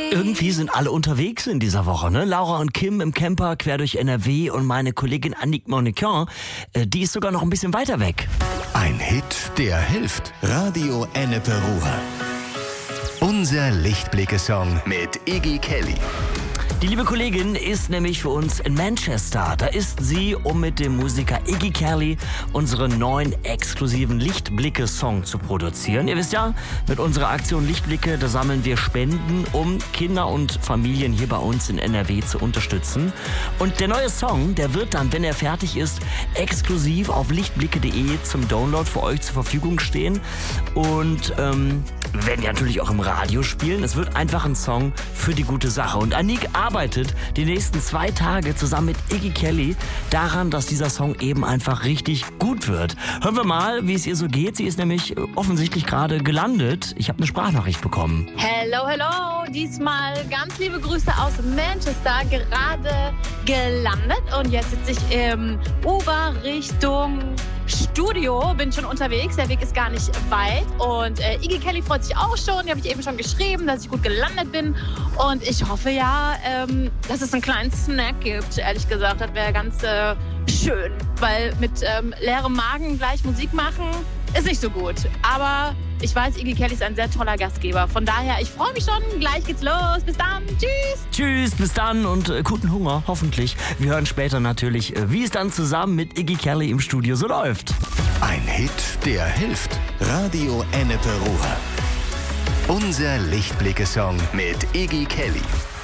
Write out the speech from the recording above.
Irgendwie sind alle unterwegs in dieser Woche, ne? Laura und Kim im Camper quer durch NRW und meine Kollegin Annick Moniquin, die ist sogar noch ein bisschen weiter weg. Ein Hit, der hilft. Radio Ennepe Ruhr. Unser Lichtblicke-Song mit Iggy Kelly. Die liebe Kollegin ist nämlich für uns in Manchester. Da ist sie, um mit dem Musiker Iggy Kelly unseren neuen exklusiven Lichtblicke-Song zu produzieren. Ihr wisst ja, mit unserer Aktion Lichtblicke, da sammeln wir Spenden, um Kinder und Familien hier bei uns in NRW zu unterstützen. Und der neue Song, der wird dann, wenn er fertig ist, exklusiv auf lichtblicke.de zum Download für euch zur Verfügung stehen. Und wir werden ja natürlich auch im Radio spielen. Es wird einfach ein Song für die gute Sache. Und Annick arbeitet die nächsten 2 Tage zusammen mit Iggy Kelly daran, dass dieser Song eben einfach richtig gut wird. Hören wir mal, wie es ihr so geht. Sie ist nämlich offensichtlich gerade gelandet. Ich habe eine Sprachnachricht bekommen. Hello, hello. Diesmal ganz liebe Grüße aus Manchester. Gerade gelandet und jetzt sitze ich im Uber Richtung Studio, bin schon unterwegs, der Weg ist gar nicht weit und Iggy Kelly freut sich auch schon, die habe ich eben schon geschrieben, dass ich gut gelandet bin und ich hoffe ja, dass es einen kleinen Snack gibt, ehrlich gesagt, das wäre ganz schön, weil mit leerem Magen gleich Musik machen ist nicht so gut, aber ich weiß, Iggy Kelly ist ein sehr toller Gastgeber, von daher, ich freue mich schon, gleich geht's los, bis dann, tschüss! Tschüss, bis dann und guten Hunger, hoffentlich. Wir hören später natürlich, wie es dann zusammen mit Iggy Kelly im Studio so läuft. Ein Hit, der hilft. Radio Ennepe Ruhr. Unser Lichtblicke-Song mit Iggy Kelly.